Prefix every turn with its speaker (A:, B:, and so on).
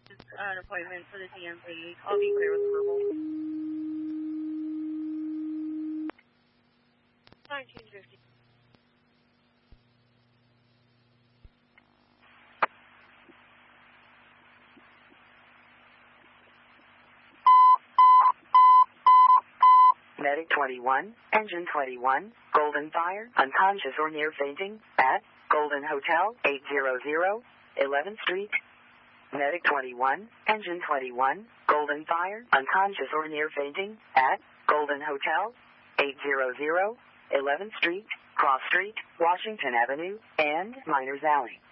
A: an appointment for the DMV. I'll be clear with the verbal. 1950.
B: Medic 21, Engine 21, Golden Fire, unconscious or near fainting, at Golden Hotel, 800 11th Street. Medic 21, Engine 21, Golden Fire, unconscious or near fainting, at Golden Hotel, 800 11th Street, Cross Street, Washington Avenue, and Miners Alley.